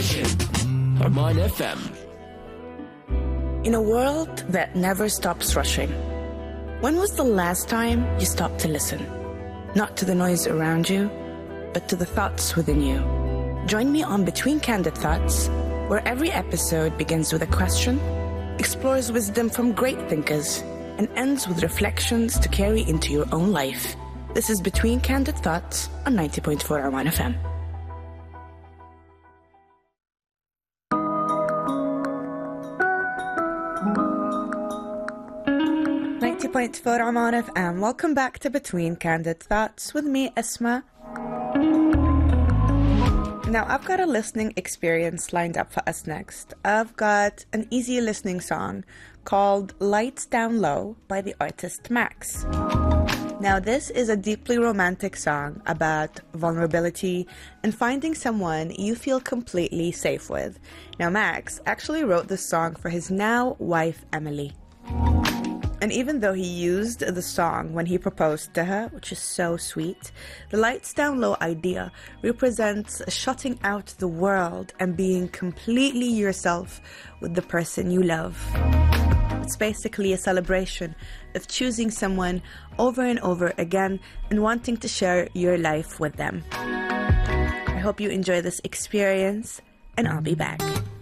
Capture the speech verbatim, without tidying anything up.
station, Arman F M. In a world that never stops rushing, when was the last time you stopped to listen? Not to the noise around you, but to the thoughts within you. Join me on Between Candid Thoughts, where every episode begins with a question, explores wisdom from great thinkers, and ends with reflections to carry into your own life. This is Between Candid Thoughts on ninety point four Arman F M. ninety point four Arman F M. Welcome back to Between Candid Thoughts with me, Esma. Now, I've got a listening experience lined up for us next. I've got an easy listening song called Lights Down Low by the artist Max. Now, this is a deeply romantic song about vulnerability and finding someone you feel completely safe with. Now, Max actually wrote this song for his now wife, Emily. And even though he used the song when he proposed to her, which is so sweet, the Lights Down Low idea represents shutting out the world and being completely yourself with the person you love. It's basically a celebration of choosing someone over and over again and wanting to share your life with them. I hope you enjoy this experience, and I'll be back.